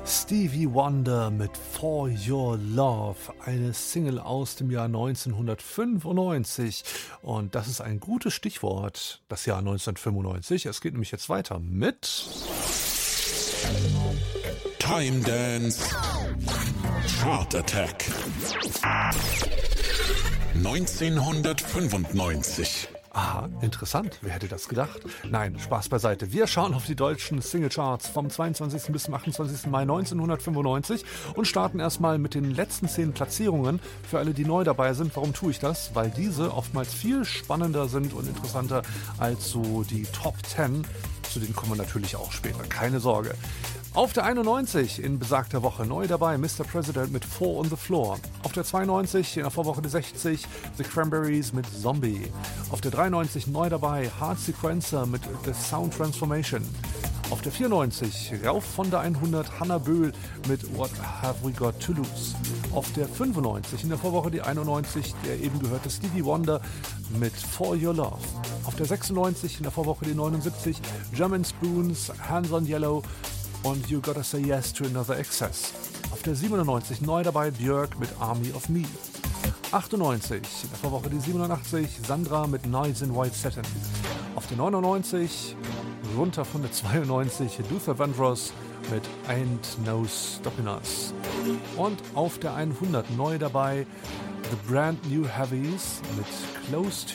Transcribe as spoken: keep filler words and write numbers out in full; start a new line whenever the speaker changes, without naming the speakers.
Stevie Wonder mit For Your Love, eine Single aus dem Jahr neunzehnhundertfünfundneunzig. Und das ist ein gutes Stichwort, das Jahr neunzehnhundertfünfundneunzig. Es geht nämlich jetzt weiter mit
Time Dance Chart Attack neunzehnhundertfünfundneunzig.
Aha, interessant. Wer hätte das gedacht? Nein, Spaß beiseite. Wir schauen auf die deutschen Singlecharts vom zweiundzwanzigsten bis zum achtundzwanzigsten Mai neunzehnhundertfünfundneunzig und starten erstmal mit den letzten zehn Platzierungen. Für alle, die neu dabei sind, warum tue ich das? Weil diese oftmals viel spannender sind und interessanter als so die Top zehn. Zu denen kommen wir natürlich auch später, keine Sorge. Auf der einundneunzig in besagter Woche neu dabei Mister President mit Four on the Floor. Auf der zweiundneunzig in der Vorwoche die sechzig The Cranberries mit Zombie. Auf der dreiundneunzig neu dabei Hard Sequencer mit The Sound Transformation. Auf der vierundneunzig rauf von der hundert Hannah Böhl mit What Have We Got to Lose. Auf der fünfundneunzig in der Vorwoche die einundneunzig der eben gehörte Stevie Wonder mit For Your Love. Auf der sechsundneunzig in der Vorwoche die neunundsiebzig German Spoons, Hands on Yellow und You Gotta Say Yes to Another Excess. Auf der siebenundneunzig neu dabei Björk mit Army of Me. achtundneunzig in der Vorwoche die siebenundachtzig Sandra mit Nights in White Satin. Auf der neunundneunzig runter von der zweiundneunzig Luther Vandross mit Ain't No Stopping Us. Und auf der hundert neu dabei The Brand New Heavies mit Close